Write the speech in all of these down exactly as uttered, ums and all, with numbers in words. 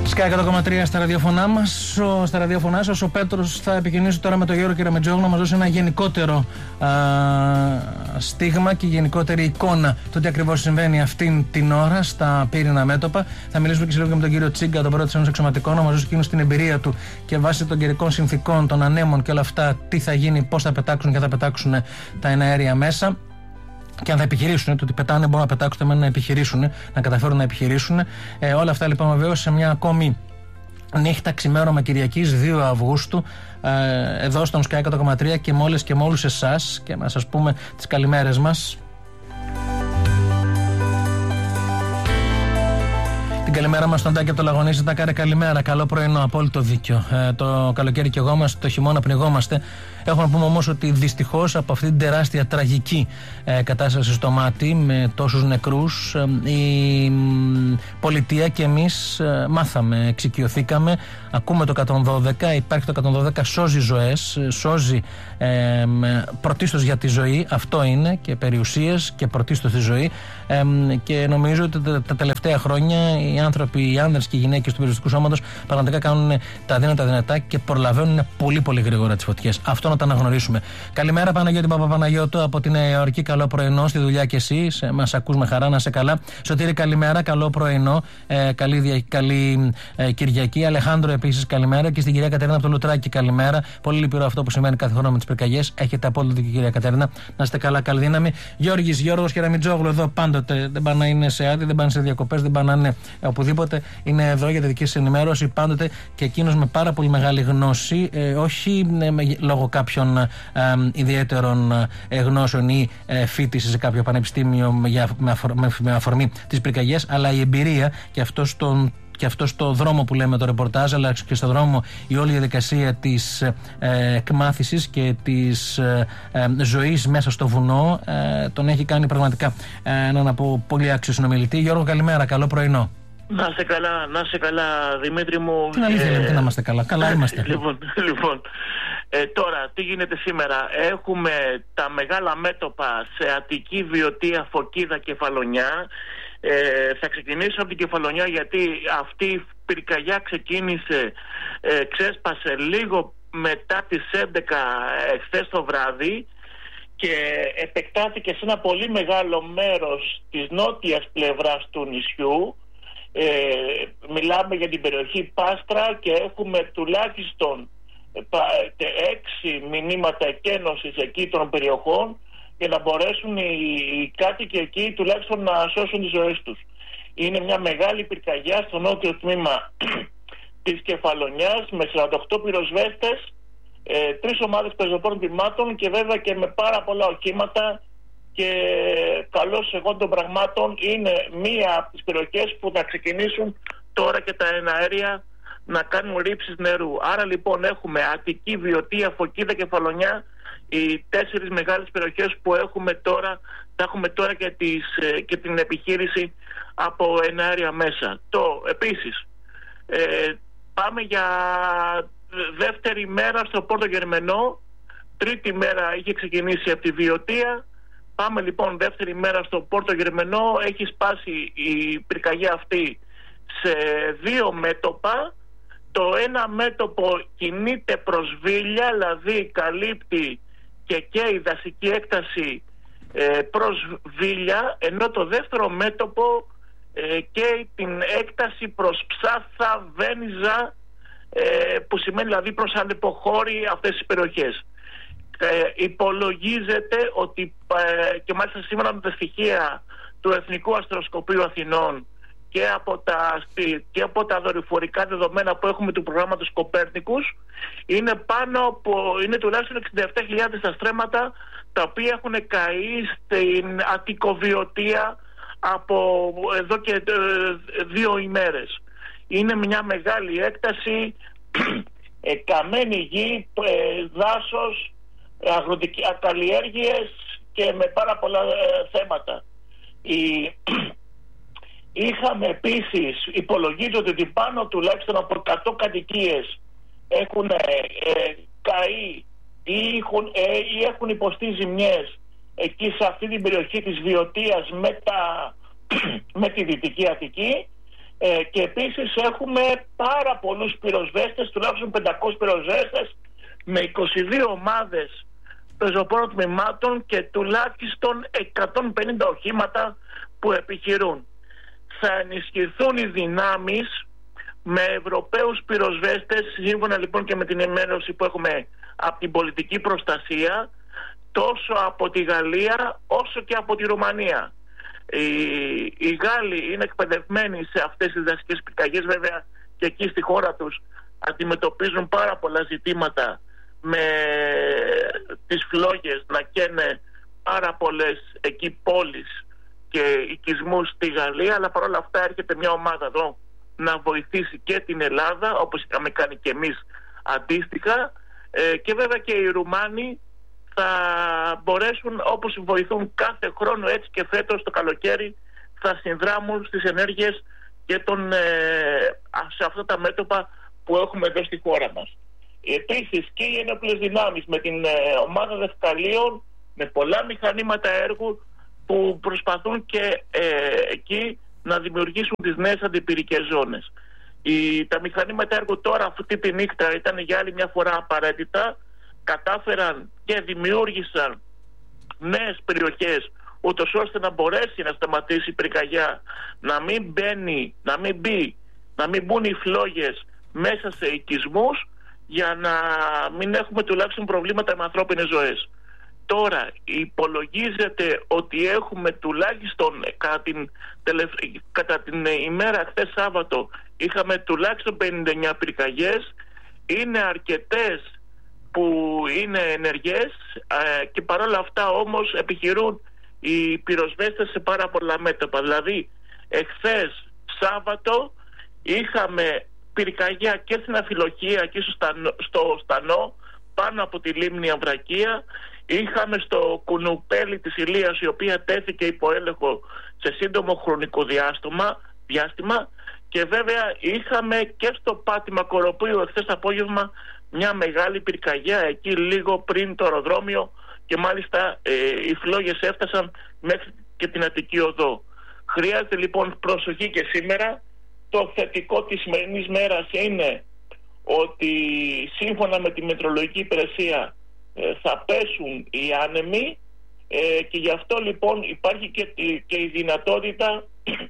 Sky εκατό κόμμα τρία στα ραδιοφωνά μας, στα ραδιοφωνά σας. Ο Πέτρος θα επικοινωνήσει τώρα με τον Γιώργο Κεραμετζόγλου να μας δώσει ένα γενικότερο α, στίγμα και γενικότερη εικόνα του τι ακριβώς συμβαίνει αυτήν την ώρα στα πύρινα μέτωπα. Θα μιλήσουμε και σε λίγο και με τον κύριο Τσίγκα, τον πρώτο της Ένωσης Αξιωματικών, να μας δώσει εκείνο την εμπειρία του και βάσει των καιρικών συνθήκων, των ανέμων και όλα αυτά, τι θα γίνει, πώς θα πετάξουν και θα πετάξουν τα εναέρια μέσα. Και αν θα επιχειρήσουν, το ότι πετάνε μπορούν να πετάξουν, μένουν να επιχειρήσουν, να καταφέρουν να επιχειρήσουν. Ε, όλα αυτά λοιπόν βεβαίως σε μια ακόμη νύχτα ξημέρωμα Κυριακής δύο Αυγούστου, ε, εδώ στον Sky εκατό κόμμα τρία και με όλες και με όλους εσάς, και να σας πούμε τις καλημέρες μας. Την καλημέρα μας στον Τάκη από το Λαγωνίσι. Τα κάρε καλημέρα, καλό πρωινό, απόλυτο δίκιο. Ε, το καλοκαίρι και εγώ μας, το χειμώνα πνιγόμαστε. Έχω να πούμε όμως ότι δυστυχώς από αυτή την τεράστια τραγική ε, κατάσταση στο μάτι με τόσους νεκρούς, ε, η μ, πολιτεία και εμείς ε, μάθαμε, εξοικειωθήκαμε, ακούμε το εκατόν δώδεκα, υπάρχει το εκατόν δώδεκα, σώζει ζωές, σώζει ε, πρωτίστως για τη ζωή, αυτό είναι, και περιουσίες και πρωτίστως τη ζωή, ε, και νομίζω ότι τα, τα τελευταία χρόνια οι άνθρωποι, οι άνδρες και οι γυναίκες του περιοριστικού σώματος πραγματικά κάνουν τα δύνατα δυνατά και προλαβαίνουν πολύ πολύ γρήγορα τις φωτιές. Αυτό να τα αναγνωρίσουμε. Καλημέρα Παναγιώτη Παπαπαναγιώτου από τη Νέα Υόρκη. Καλό πρωινό στη δουλειά και εσύ. Μας ακούς με χαρά, να είσαι καλά. Σωτήρη, καλημέρα, καλό πρωινό. Ε, καλή καλή ε, Κυριακή. Αλεχάνδρο επίσης καλημέρα. Και στην κυρία Κατερίνα από το Λουτράκι καλημέρα. Πολύ λυπηρό αυτό που σημαίνει κάθε χρόνο με τις πυρκαγιές. Έχετε απόλυτο δίκιο, κυρία Κατερίνα. Να είστε καλά, καλή δύναμη. Γιώργης Γιώργος Κεραμετζόγλου εδώ πάντοτε. Δεν πάνε να είναι σε άδεια, δεν πάνε σε διακοπές, δεν πάνε να είναι οπουδήποτε. Είναι εδώ για τη δική σας ενημέρωση πάντοτε και εκείνος με πάρα πολύ μεγάλη γνώση, ε, όχι ε, με, λόγω κάποιων ε, ιδιαίτερων ε, γνώσεων ή ε, φοιτηση σε κάποιο πανεπιστήμιο για, με, αφορ, με, με αφορμή τις πυρκαγιές, αλλά η εμπειρία και αυτό στον και αυτό στο δρόμο που λέμε το ρεπορτάζ, αλλά και στο δρόμο η όλη διαδικασία της ε, εκμάθησης και της ε, ε, ζωής μέσα στο βουνό, ε, τον έχει κάνει πραγματικά ε, έναν από πολύ άξιο συνομιλητή. Γιώργο, καλημέρα, καλό πρωινό. Να είστε καλά, να είστε καλά, Δημήτρη μου. Την αλήθεια λέμε, τι να είμαστε καλά, καλά είμαστε. Λοιπόν, λοιπόν ε, τώρα, τι γίνεται σήμερα. Έχουμε τα μεγάλα μέτωπα σε Αττική, Βιωτία, Φωκίδα, Κεφαλονιά. Ε, θα ξεκινήσω από την Κεφαλονιά, γιατί αυτή η πυρκαγιά ξεκίνησε, ε, ξέσπασε λίγο μετά τις έντεκα εχθές το βράδυ και επεκτάθηκε σε ένα πολύ μεγάλο μέρος της νότιας πλευράς του νησιού. Ε, μιλάμε για την περιοχή Πάστρα και έχουμε τουλάχιστον έξι μηνύματα εκένωσης εκεί των περιοχών για να μπορέσουν οι, οι κάτοικοι εκεί τουλάχιστον να σώσουν τις ζωές τους. Είναι μια μεγάλη πυρκαγιά στο νότιο τμήμα της Κεφαλονιάς με σαράντα οκτώ πυροσβέστες, ε, τρεις ομάδες πεζοπόρων τμήματων και βέβαια και με πάρα πολλά οχήματα. Και καλώς εγώ των πραγμάτων είναι μία από τις περιοχές που θα ξεκινήσουν τώρα και τα εναέρια να κάνουν ρήψεις νερού. Άρα λοιπόν έχουμε Αττική, Βιωτία, Φωκίδα, Κεφαλονιά, οι τέσσερις μεγάλες περιοχές που έχουμε τώρα, θα έχουμε τώρα και, τις, και την επιχείρηση από εναέρια μέσα. Το επίσης ε, πάμε για δεύτερη μέρα στο Πόρτο Γερμενό, τρίτη μέρα είχε ξεκινήσει από τη Βιωτία. Πάμε λοιπόν δεύτερη μέρα στο Πόρτο Γερμενό, έχει σπάσει η πυρκαγιά αυτή σε δύο μέτωπα. Το ένα μέτωπο κινείται προς Βίλια, δηλαδή καλύπτει και καίει δασική έκταση ε, προς Βίλια, ενώ το δεύτερο μέτωπο ε, καίει την έκταση προς Ψάθα, Βένιζα, ε, που σημαίνει δηλαδή προς Αλεποχώρη, αυτές τις περιοχές. Ε, υπολογίζεται ότι ε, και μάλιστα σήμερα με τα στοιχεία του Εθνικού Αστροσκοπείου Αθηνών και από, τα, και από τα δορυφορικά δεδομένα που έχουμε του προγράμματος Κοπέρνικους, είναι πάνω από, είναι τουλάχιστον εξήντα επτά χιλιάδες τα στρέμματα τα οποία έχουν καεί στην Αττικοβιωτία από εδώ και ε, δύο ημέρες. Είναι μια μεγάλη έκταση, ε, καμένη γη, ε, δάσος, αγροτικές καλλιέργειες και με πάρα πολλά ε, θέματα. Η, είχαμε επίσης, υπολογίζεται ότι πάνω τουλάχιστον από εκατό κατοικίες έχουν ε, ε, καεί ή έχουν, ε, ή έχουν υποστεί ζημιές εκεί σε αυτή την περιοχή της Βιωτίας με, τα, με τη Δυτική Αττική, Ε, και επίσης έχουμε πάρα πολλούς πυροσβέστες, τουλάχιστον πεντακόσιους πυροσβέστες, με είκοσι δύο ομάδες πεζοπόρων τμήματων και τουλάχιστον εκατόν πενήντα οχήματα που επιχειρούν. Θα ενισχυθούν οι δυνάμεις με Ευρωπαίους πυροσβέστες, σύμφωνα λοιπόν και με την ενημέρωση που έχουμε από την πολιτική προστασία, τόσο από τη Γαλλία όσο και από τη Ρουμανία. Οι, οι Γάλλοι είναι εκπαιδευμένοι σε αυτές τις δασικές πυρκαγιές, βέβαια και εκεί στη χώρα τους αντιμετωπίζουν πάρα πολλά ζητήματα με τις φλόγες να καίνε πάρα πολλές εκεί πόλεις και οικισμούς στη Γαλλία, αλλά παρόλα αυτά έρχεται μια ομάδα εδώ να βοηθήσει και την Ελλάδα, όπως είχαμε κάνει και εμείς αντίστοιχα, ε, και βέβαια και οι Ρουμάνοι θα μπορέσουν, όπως βοηθούν κάθε χρόνο, έτσι και φέτος το καλοκαίρι θα συνδράμουν στις ενέργειες και τον, ε, σε αυτά τα μέτωπα που έχουμε εδώ στη χώρα μας. Επίσης και οι ενόπλες δυνάμεις με την ε, ομάδα δευκαλίων, με πολλά μηχανήματα έργου που προσπαθούν και ε, εκεί να δημιουργήσουν τις νέες αντιπυρικές ζώνες. Οι, τα μηχανήματα έργου τώρα αυτή τη νύχτα ήταν για άλλη μια φορά απαραίτητα. Κατάφεραν και δημιούργησαν νέες περιοχές ούτως ώστε να μπορέσει να σταματήσει η πυρκαγιά, να μην μπαίνει, να μην μπει, να μην μπουν οι φλόγες μέσα σε οικισμούς, για να μην έχουμε τουλάχιστον προβλήματα με ανθρώπινες ζωές. Τώρα υπολογίζεται ότι έχουμε τουλάχιστον κατά την, τελευ... κατά την ημέρα χθες Σάββατο είχαμε τουλάχιστον πενήντα εννιά πυρκαγιές. Είναι αρκετές που είναι ενεργές ε, και παρόλα αυτά όμως επιχειρούν οι πυροσβέστες σε πάρα πολλά μέτωπα. Δηλαδή εχθές Σάββατο είχαμε πυρκαγιά και στην Αφιλοχία και στο Στανό, στο Στανό πάνω από τη λίμνη Αμβρακία. Είχαμε στο Κουνουπέλι της Ηλίας, η οποία τέθηκε υπό έλεγχο σε σύντομο χρονικό διάστημα, διάστημα και βέβαια είχαμε και στο πάτημα Κοροπίου εχθές απόγευμα μια μεγάλη πυρκαγιά εκεί λίγο πριν το αεροδρόμιο και μάλιστα ε, οι φλόγες έφτασαν μέχρι και την Αττική Οδό. Χρειάζεται λοιπόν προσοχή και σήμερα. Το θετικό της σημερινής μέρας είναι ότι σύμφωνα με τη μετρολογική υπηρεσία ε, θα πέσουν οι άνεμοι ε, και γι' αυτό λοιπόν υπάρχει και, και η δυνατότητα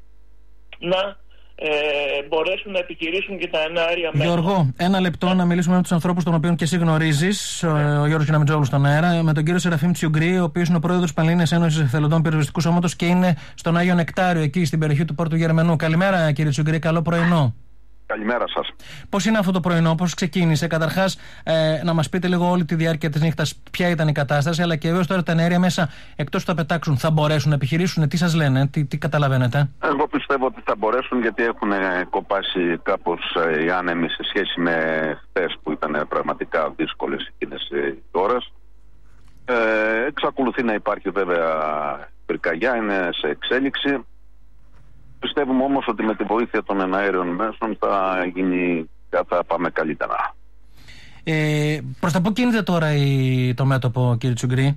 να ε, μπορέσουν να επιχειρήσουν και τα εναέρια μέσα. Γιώργο, ένα λεπτό να μιλήσουμε με τους ανθρώπους των οποίων και εσύ γνωρίζεις, ο, ο Γιώργος Κιναμιτζόγλου στον αέρα, με τον κύριο Σεραφείμ Τσιουγκρή, ο οποίος είναι ο πρόεδρος της Πανελλήνιας Ένωσης Εθελοντών Πυροσβεστικού Σώματος και είναι στον Άγιο Νεκτάριο, εκεί στην περιοχή του Πόρτου Γερμανού. Καλημέρα κύριε Τσιουγκρή, καλό πρωινό. Καλημέρα σας. Πώς είναι αυτό το πρωινό, πώς ξεκίνησε? Καταρχάς, ε, να μας πείτε λίγο όλη τη διάρκεια της νύχτας ποια ήταν η κατάσταση, αλλά και βέβαια τώρα τα εναέρια μέσα, εκτός που θα πετάξουν, θα μπορέσουν να επιχειρήσουν? Τι σας λένε, τι, τι καταλαβαίνετε? Εγώ πιστεύω ότι θα μπορέσουν, γιατί έχουν κοπάσει κάπως οι άνεμοι σε σχέση με χθες που ήταν πραγματικά δύσκολες εκείνες οι ώρες. Ε, εξακολουθεί να υπάρχει βέβαια πυρκαγιά, είναι σε εξέλιξη. Πιστεύουμε όμως ότι με τη βοήθεια των εναέριων μέσων θα γίνει, θα πάμε καλύτερα. Ε, προς τα πού κινείται τώρα η, το μέτωπο, κύριε Τσιουγκρή?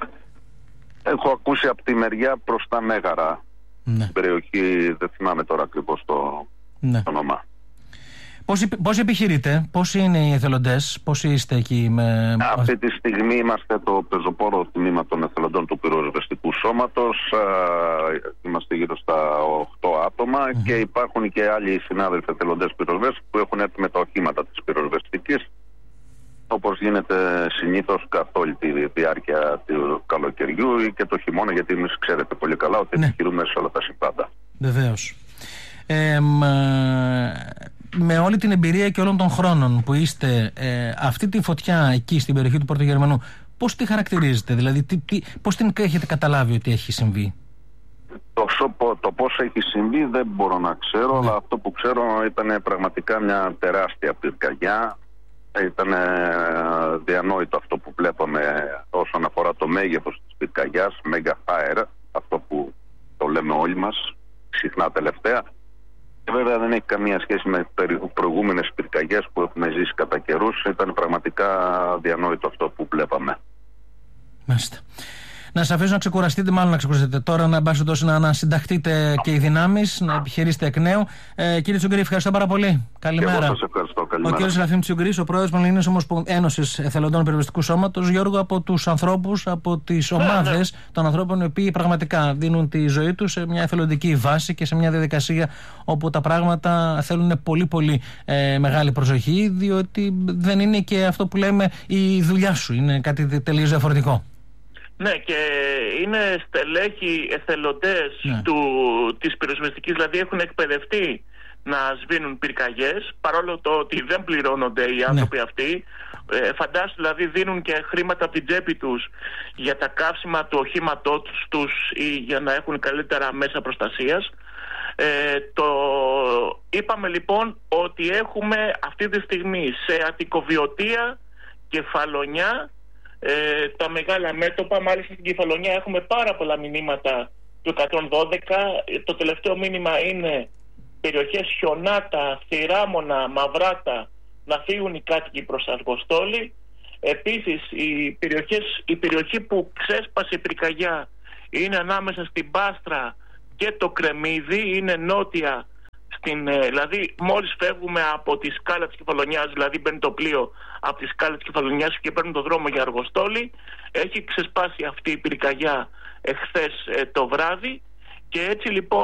Έχω ακούσει από τη μεριά προς τα Μέγαρα. Ναι. Στην περιοχή, δεν θυμάμαι τώρα ακριβώς το, ναι. το όνομα. Πώς, πώς επιχειρείτε, πόσοι είναι οι εθελοντές, πόσοι είστε εκεί? Με... Αυτή τη στιγμή είμαστε το πεζοπόρο τμήμα των εθελοντών του πυροσβεστικού σώματος. Είμαστε γύρω στα οκτώ άτομα mm-hmm. και υπάρχουν και άλλοι συνάδελφοι εθελοντές πυροσβέστες που έχουν έρθει με τα οχήματα της πυροσβεστικής, όπως γίνεται συνήθως καθ' όλη τη διάρκεια του καλοκαιριού ή και το χειμώνα, γιατί εμείς ξέρετε πολύ καλά ότι ναι. επιχειρούμε σε όλα τα συμπάντα. Βεβαίως. Ε, με όλη την εμπειρία και όλων των χρόνων που είστε, ε, αυτή τη φωτιά εκεί στην περιοχή του Πόρτου Γερμανού, πώς τη χαρακτηρίζετε, δηλαδή τι, τι, πώς την έχετε καταλάβει ότι έχει συμβεί? Το, το πώς έχει συμβεί δεν μπορώ να ξέρω, ναι. αλλά αυτό που ξέρω ήταν πραγματικά μια τεράστια πυρκαγιά. Ήταν διανόητο αυτό που βλέπαμε όσον αφορά το μέγεθος της πυρκαγιάς, mega fire, αυτό που το λέμε όλοι μας συχνά τελευταία. Και βέβαια δεν έχει καμία σχέση με προηγούμενες πυρκαγιές που έχουμε ζήσει κατά καιρούς. Ήταν πραγματικά διανόητο αυτό που βλέπαμε. Μάλιστα. Να σας αφήσω να ξεκουραστείτε, μάλλον να ξεκουραστείτε τώρα, να μπάσετε τόσο να ανασυνταχτείτε και οι δυνάμεις, να επιχειρήσετε εκ νέου. Ε, κύριε Τσιουγκρή, ευχαριστώ πάρα πολύ. Καλημέρα. Και εγώ σας ευχαριστώ. Καλημέρα. Ο κύριος Σεραφείμ Τσιουγκρής, ο πρόεδρος Πανελληνίας Ένωσης Εθελοντών Περιβαλλοντικού Σώματος. Γιώργο, από τους ανθρώπους, από τις ομάδες ναι, ναι. των ανθρώπων οι οποίοι πραγματικά δίνουν τη ζωή τους σε μια εθελοντική βάση και σε μια διαδικασία όπου τα πράγματα θέλουν πολύ πολύ ε, μεγάλη προσοχή, διότι δεν είναι και αυτό που λέμε η δουλειά σου, είναι κάτι τελείως διαφορετικό. Ναι, και είναι στελέχοι εθελοντές ναι. του, της πυροσβεστικής, δηλαδή έχουν εκπαιδευτεί να σβήνουν πυρκαγιές, παρόλο το ότι δεν πληρώνονται οι άνθρωποι ναι. αυτοί. Ε, φαντάσου, δηλαδή δίνουν και χρήματα από την τσέπη τους για τα καύσιμα του οχήματός τους ή για να έχουν καλύτερα μέσα προστασίας. Ε, το... Είπαμε λοιπόν ότι έχουμε αυτή τη στιγμή σε Αττικοβιωτία, Κεφαλονιά, ε, τα μεγάλα μέτωπα. Μάλιστα στην Κεφαλονιά έχουμε πάρα πολλά μηνύματα του εκατόν δώδεκα. Το τελευταίο μήνυμα είναι περιοχές Χιονάτα, Θηράμονα, Μαυράτα να φύγουν οι κάτοικοι προς Αργοστόλη. Επίσης οι περιοχές, η περιοχή που ξέσπασε η πυρκαγιά είναι ανάμεσα στην Πάστρα και το Κρεμμύδι, είναι νότια στην, δηλαδή μόλις φεύγουμε από τη σκάλα της Κεφαλονιάς, δηλαδή μπαίνει το πλοίο από τη σκάλα της Κεφαλονιάς και παίρνουν το δρόμο για Αργοστόλη. Έχει ξεσπάσει αυτή η πυρκαγιά εχθές ε, το βράδυ και έτσι λοιπόν